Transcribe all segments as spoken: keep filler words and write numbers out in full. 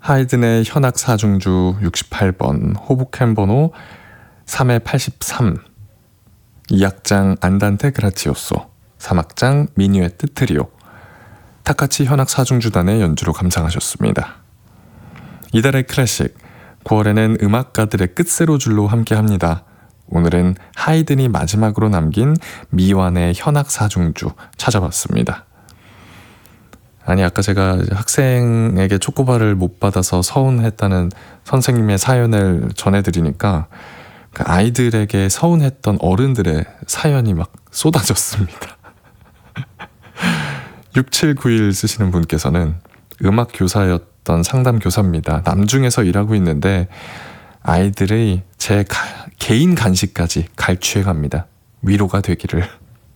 하이든의 현악 사중주 육십팔 번, 호북행 번호 삼 회 팔십삼, 이 악장 안단테 그라치오소, 삼 악장 미뉴에트 트리오, 타카치 현악 사중주단의 연주로 감상하셨습니다. 이달의 클래식, 구월에는 음악가들의 끝세로줄로 함께합니다. 오늘은 하이든이 마지막으로 남긴 미완의 현악 사중주 찾아봤습니다. 아니 아까 제가 학생에게 초코바를 못 받아서 서운했다는 선생님의 사연을 전해드리니까 그 아이들에게 서운했던 어른들의 사연이 막 쏟아졌습니다. 육칠구일 쓰시는 분께서는 음악 교사였던 상담 교사입니다. 남중에서 일하고 있는데 아이들의 제 가, 개인 간식까지 갈취해 갑니다. 위로가 되기를.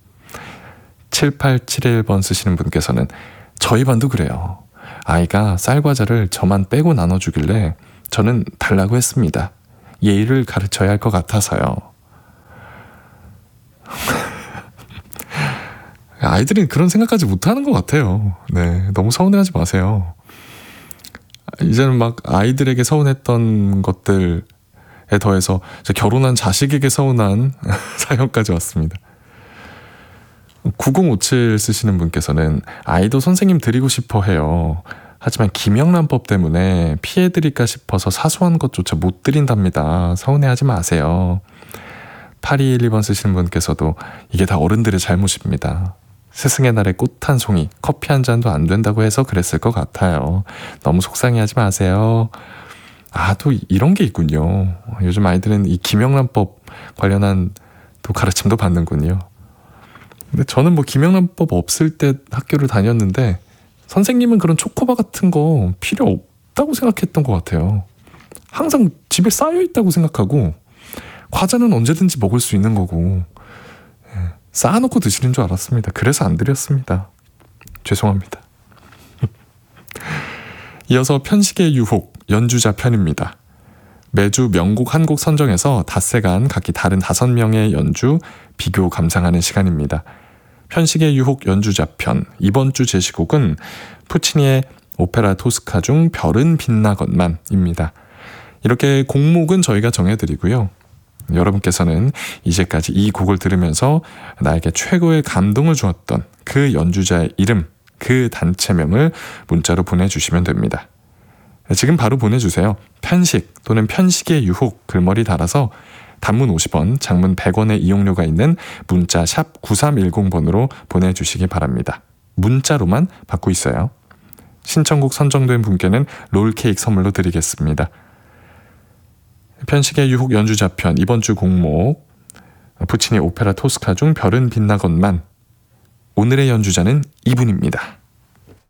칠팔칠일 번 쓰시는 분께서는 저희 반도 그래요. 아이가 쌀과자를 저만 빼고 나눠주길래 저는 달라고 했습니다. 예의를 가르쳐야 할 것 같아서요. 아이들은 그런 생각까지 못하는 것 같아요. 네, 너무 서운해하지 마세요. 이제는 막 아이들에게 서운했던 것들에 더해서 결혼한 자식에게 서운한 사연까지 왔습니다. 구공오칠 쓰시는 분께서는 아이도 선생님 드리고 싶어 해요. 하지만 김영란법 때문에 피해드릴까 싶어서 사소한 것조차 못 드린답니다. 서운해하지 마세요. 팔이일이 번 쓰시는 분께서도 이게 다 어른들의 잘못입니다. 스승의 날에 꽃 한 송이, 커피 한 잔도 안 된다고 해서 그랬을 것 같아요. 너무 속상해하지 마세요. 아, 또 이런 게 있군요. 요즘 아이들은 이 김영란법 관련한 또 가르침도 받는군요. 근데 저는 뭐 김영란법 없을 때 학교를 다녔는데 선생님은 그런 초코바 같은 거 필요 없다고 생각했던 것 같아요. 항상 집에 쌓여있다고 생각하고 과자는 언제든지 먹을 수 있는 거고 쌓아놓고 드시는 줄 알았습니다. 그래서 안 드렸습니다. 죄송합니다. 이어서 편식의 유혹 연주자 편입니다. 매주 명곡 한 곡 선정해서 닷새간 각기 다른 다섯 명의 연주 비교 감상하는 시간입니다. 편식의 유혹 연주자 편, 이번 주 제시곡은 푸치니의 오페라 토스카 중 별은 빛나건만입니다. 이렇게 곡목은 저희가 정해드리고요. 여러분께서는 이제까지 이 곡을 들으면서 나에게 최고의 감동을 주었던 그 연주자의 이름, 그 단체명을 문자로 보내주시면 됩니다. 지금 바로 보내주세요. 편식 또는 편식의 유혹 글머리 달아서 단문 오십 원, 장문 백 원의 이용료가 있는 문자 샵 구삼일공 번으로 보내주시기 바랍니다. 문자로만 받고 있어요. 신청곡 선정된 분께는 롤케이크 선물로 드리겠습니다. 편식의 유혹 연주자 편 이번 주 곡목 푸치니 오페라 토스카 중 별은 빛나건만. 오늘의 연주자는 이분입니다.